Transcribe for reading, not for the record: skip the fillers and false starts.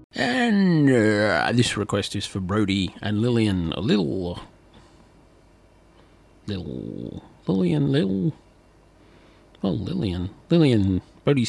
And this request is for Brody and Lillian. Lillian. Brody's